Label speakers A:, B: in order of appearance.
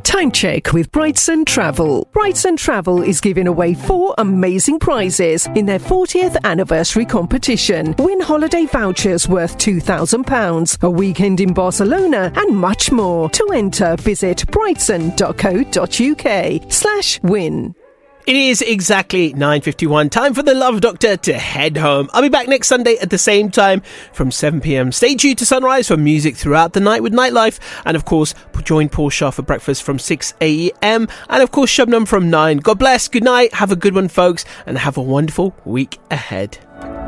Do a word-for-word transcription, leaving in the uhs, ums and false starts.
A: Time check with Brightson Travel. Brightson Travel is giving away four amazing prizes in their fortieth anniversary competition. Win holiday vouchers worth two thousand pounds, a weekend in Barcelona, and much more. To enter, visit brightson.co.uk slash win.
B: It is exactly nine fifty-one. Time for the Love Doctor to head home. I'll be back next Sunday at the same time from seven p.m. Stay tuned to Sunrise for music throughout the night with Nightlife. And of course, join Paul Shaw for breakfast from six a.m. And of course, Shabnam from nine. God bless. Good night. Have a good one, folks. And have a wonderful week ahead.